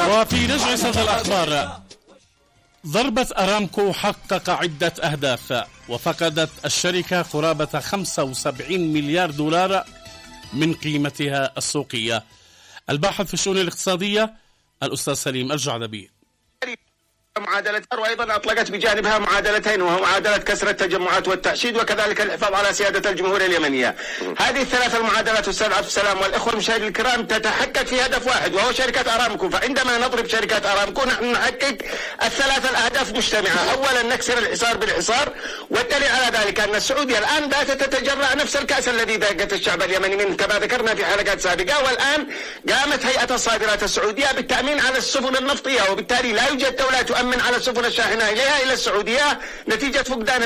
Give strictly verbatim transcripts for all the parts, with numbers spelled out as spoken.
وفي نجع صدى الأخبار، ضربة أرامكو حقق عدة أهداف، وفقدت الشركة قرابة خمسة وسبعين مليار دولار من قيمتها السوقية. الباحث في الشؤون الاقتصادية الأستاذ سليم الجعلبي. معادلة وأيضا أطلقت بجانبها معادلتين، وهو معادلة كسر التجمعات والتأشيد وكذلك الحفاظ على سيادة الجمهورية اليمنية. هذه الثلاث المعادلات أستاذ عبد السلام والإخوة المشاهدين الكرام تتحقق في هدف واحد، وهو شركة أرامكو. فعندما نضرب شركة أرامكو نحن نحقق الثلاث الأهداف مجتمعة. أولا نكسر الحصار بالحصار، والدليل على ذلك أن السعودية الآن باتت تتجرع نفس الكأس الذي ذاقت الشعب اليمني منه كما ذكرنا في حلقات سابقة. والآن قامت هيئة الصادرات السعودية بالتأمين على السفن النفطية، وبالتالي لا يوجد دولة تؤمن من على السفن الشاحنة إليها إلى السعودية نتيجة فقدان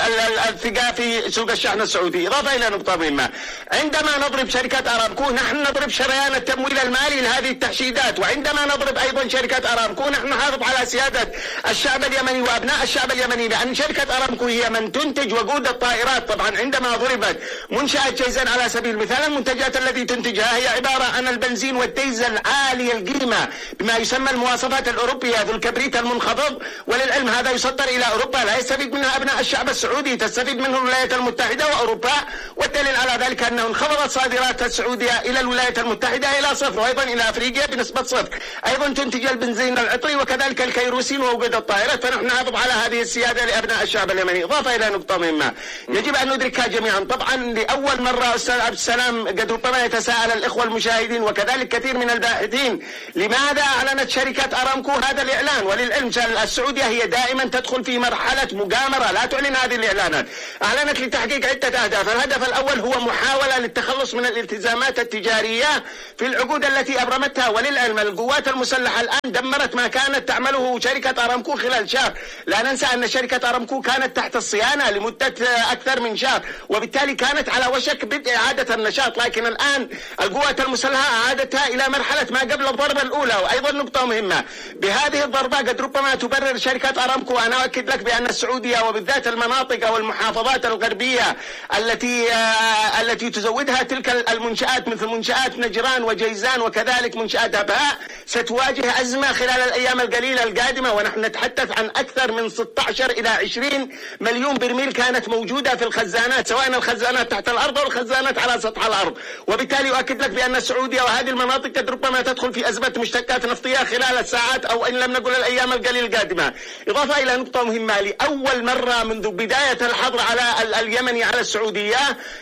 الثقة في سوق الشحن السعودي. إضافة إلى نقطة مهمة، عندما نضرب شركة أرامكو نحن نضرب شريان التمويل المالي لهذه التحشيدات، وعندما نضرب أيضا شركة أرامكو نحن نحافظ على سيادة الشعب اليمني وأبناء الشعب اليمني، لأن شركة أرامكو هي من تنتج وقود الطائرات. طبعا عندما ضربت منشأة جيزان على سبيل المثال، المنتجات التي تنتجها هي عبارة عن البنزين والديزل عالي القيمة بما يسمى المواصفات الأوروبية ذو الكبريت المنخفض. وللعلم هذا يصدر إلى أوروبا، لا يستفيد منها أبناء الشعب السعودي، تستفيد منه الولايات المتحدة وأوروبا. والدليل على ذلك أنه انخفضت صادرات السعودية إلى الولايات المتحدة إلى صفر، وأيضا إلى أفريقيا بنسبة صفر. أيضا تنتج البنزين العطري وكذلك الكيروسين ووقود الطائرات. فنحن نحافظ على هذه السيادة لأبناء الشعب اليمني. إضافة إلى نقطة مهمة يجب أن ندركها جميعا، طبعا لأول مرة أستاذ عبد السلام قد ربما يتساءل الإخوة المشاهدين وكذلك كثير من الباحثين، لماذا أعلنت شركة أرامكو هذا الإعلان؟ وللعلم السعودية هي دائما تدخل في مرحلة مغامرة، لا تعلن هذه الإعلانات. أعلنت لتحقيق عدة أهداف. الهدف الأول هو محاولة للتخلص من الالتزامات التجارية في العقود التي أبرمتها. وللعلم القوات المسلحة الآن دمرت ما كانت تعمله شركة أرامكو خلال شهر. لا ننسى أن شركة أرامكو كانت تحت الصيانة لمدة أكثر من شهر، وبالتالي كانت على وشك بدء إعادة النشاط. لكن الآن القوات المسلحة أعادتها إلى مرحلة ما قبل الضربة الأولى. وأيضا نقطة مهمة، بهذه الضربة قد ربما تبرر شركة أرامكو. أنا أؤكد لك بأن السعودية وبالذات المناطق أو المحافظات الغربية التي آه التي تزودها تلك المنشآت مثل منشآت نجران وجيزان وكذلك منشآت أبهاء ستواجه أزمة خلال الأيام القليلة القادمة. ونحن نتحدث عن أكثر من ستة عشر إلى عشرين مليون برميل كانت موجودة في الخزانات، سواء الخزانات تحت الأرض أو الخزانات على سطح الأرض. وبالتالي أؤكد لك بأن السعودية وهذه المناطق قد ربما تدخل في أزمة مشتقات نفطية خلال الساعات أو إن لم نقل الأيام القليلة القادمة. إضافة إلى نقطة مهمة، لأول مرة منذ بداية الحظر على اليمني على السعودية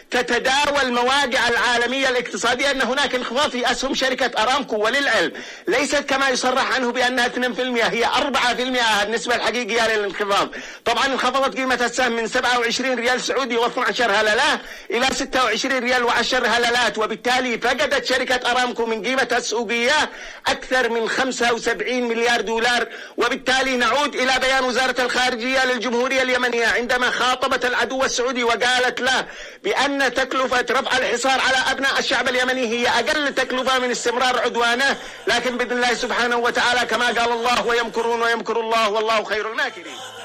تتداول المواقع العالمية الاقتصادية أن هناك انخفاض في أسهم شركة أرامكو. وللعلم ليست كما يصرح عنه بأنها اثنين بالمئة، هي أربعة بالمئة النسبة الحقيقية للانخفاض. طبعا انخفضت قيمة السهم من سبعة وعشرين ريال سعودي واثني عشر هللة إلى ستة وعشرين ريال وعشر هللات، وبالتالي فقدت شركة أرامكو من قيمتها السوقية أكثر من خمسة وسبعين مليار دولار. وبالتالي نعود إلى بيان وزارة الخارجية للجمهورية اليمنية عندما خاطبت العدو السعودي وقالت له بأن تكلفة رفع الحصار على أبناء الشعب اليمني هي أقل تكلفة من استمرار عدوانه، لكن بإذن الله سبحانه وتعالى كما قال الله ويمكرون ويمكر الله والله خير الماكرين.